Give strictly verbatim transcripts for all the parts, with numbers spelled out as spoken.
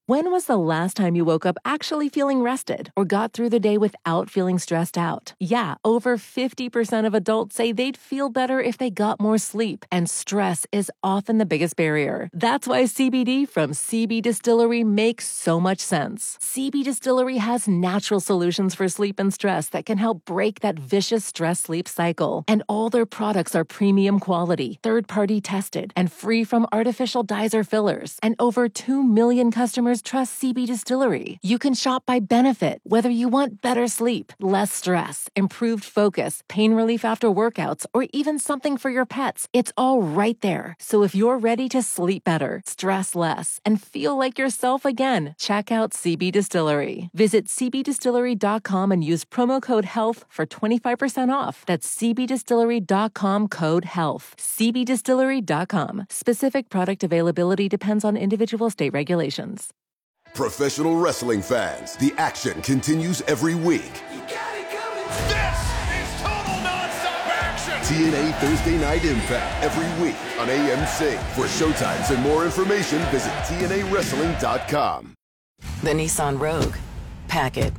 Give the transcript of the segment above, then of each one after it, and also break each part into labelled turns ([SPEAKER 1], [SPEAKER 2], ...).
[SPEAKER 1] When was the last time you woke up actually feeling rested or got through the day without feeling stressed out? Yeah, over fifty percent of adults say they'd feel better if they got more sleep, and stress is often the biggest barrier. That's why C B D from C B Distillery makes so much sense. C B Distillery has natural solutions for sleep and stress that can help break that vicious stress-sleep cycle. And all their products are premium quality, third-party tested, and free from artificial dyes or fillers. And over two million customers trust C B Distillery. You can shop by benefit, whether you want better sleep, less stress, improved focus, pain relief after workouts, or even something for your pets. It's all right there. So if you're ready to sleep better, stress less, and feel like yourself again, check out C B Distillery. Visit c b distillery dot com and use promo code HEALTH for twenty-five percent off. That's c b distillery dot com code HEALTH. c b distillery dot com. Specific product availability depends on individual state regulations.
[SPEAKER 2] Professional wrestling fans, the action continues every week.
[SPEAKER 3] You got it coming. This is total nonstop action.
[SPEAKER 2] T N A Thursday Night Impact every week on A M C. For showtimes and more information, visit T N A wrestling dot com.
[SPEAKER 4] The Nissan Rogue. Pack it.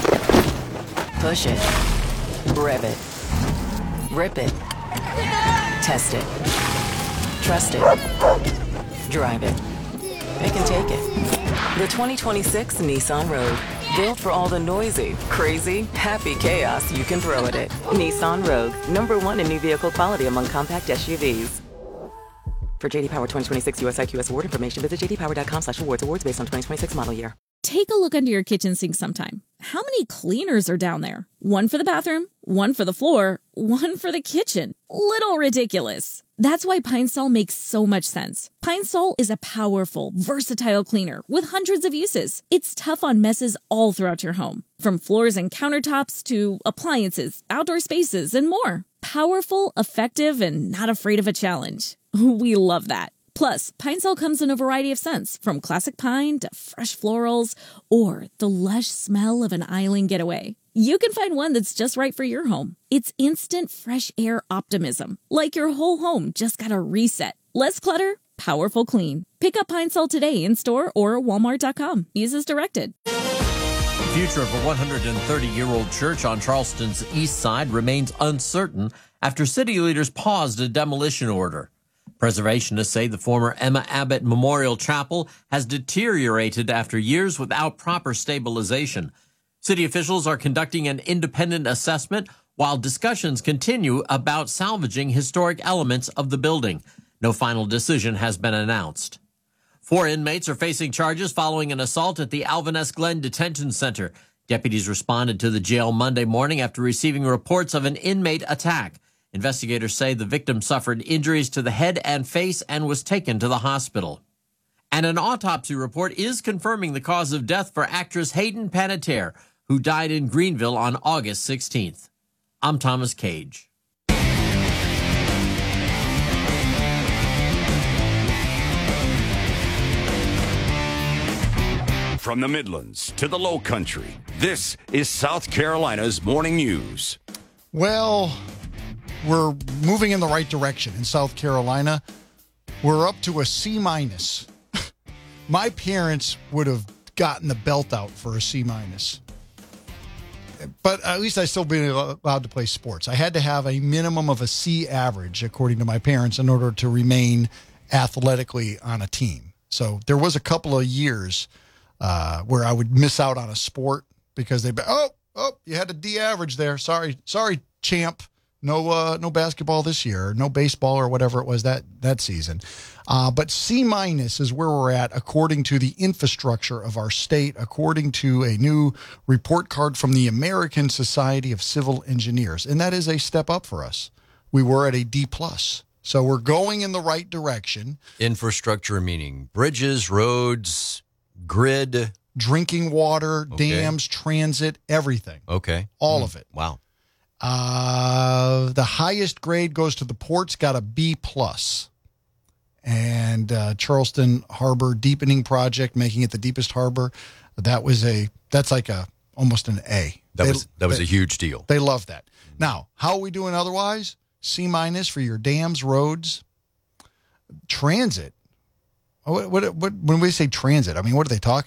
[SPEAKER 4] Push it. Rev it. Rip it. Test it. Trust it. Drive it. They can take it. The twenty twenty-six Nissan Rogue. Built for all the noisy, crazy, happy chaos you can throw at it. Nissan Rogue. Number one in new vehicle quality among compact S U Vs. For J D Power twenty twenty-six U S I Q S award information, visit j d power dot com slash awards. Awards based on twenty twenty-six model year.
[SPEAKER 5] Take a look under your kitchen sink sometime. How many cleaners are down there? One for the bathroom, one for the floor, one for the kitchen. Little ridiculous. That's why Pine Sol makes so much sense. Pine Sol is a powerful, versatile cleaner with hundreds of uses. It's tough on messes all throughout your home, from floors and countertops to appliances, outdoor spaces, and more. Powerful, effective, and not afraid of a challenge. We love that. Plus, Pine Sol comes in a variety of scents, from classic pine to fresh florals, or the lush smell of an island getaway. You can find one that's just right for your home. It's instant fresh air optimism, like your whole home just got a reset. Less clutter, powerful clean. Pick up Pine Sol today in store or walmart dot com. Use as directed.
[SPEAKER 6] The future of a one hundred thirty-year-old church on Charleston's east side remains uncertain after city leaders paused a demolition order. Preservationists say the former Emma Abbott Memorial Chapel has deteriorated after years without proper stabilization. City officials are conducting an independent assessment while discussions continue about salvaging historic elements of the building. No final decision has been announced. Four inmates are facing charges following an assault at the Alvin S. Glenn Detention Center. Deputies responded to the jail Monday morning after receiving reports of an inmate attack. Investigators say the victim suffered injuries to the head and face and was taken to the hospital. And an autopsy report is confirming the cause of death for actress Hayden Panettiere, who died in Greenville on August sixteenth. I'm Thomas Cage.
[SPEAKER 3] From the Midlands to the Low Country, this is South Carolina's Morning News.
[SPEAKER 7] Well, we're moving in the right direction in South Carolina. We're up to a C minus. My parents would have gotten the belt out for a C minus. But at least I still been allowed to play sports. I had to have a minimum of a C average, according to my parents, in order to remain athletically on a team. So there was a couple of years uh, where I would miss out on a sport because they'd be, oh, oh, you had a D average there. Sorry, sorry, champ. No, uh, no basketball this year, no baseball or whatever it was that that season. Uh, but C minus is where we're at according to the infrastructure of our state, according to a new report card from the American Society of Civil Engineers, and that is a step up for us. We were at a D plus, so we're going in the right direction.
[SPEAKER 8] Infrastructure meaning bridges, roads, grid,
[SPEAKER 7] drinking water,
[SPEAKER 8] okay.
[SPEAKER 7] dams, transit, everything.
[SPEAKER 8] Okay,
[SPEAKER 7] all
[SPEAKER 8] mm.
[SPEAKER 7] of it.
[SPEAKER 8] Wow.
[SPEAKER 7] Uh, the highest grade goes to the ports, got a B plus. And uh, Charleston Harbor Deepening Project, making it the deepest harbor. That was a, that's like a, almost an A.
[SPEAKER 8] That
[SPEAKER 7] they,
[SPEAKER 8] was, that was
[SPEAKER 7] they,
[SPEAKER 8] a huge deal.
[SPEAKER 7] They love that. Now, how are we doing otherwise? C minus for your dams, roads, transit. What, what, what, when we say transit, I mean, what are they talking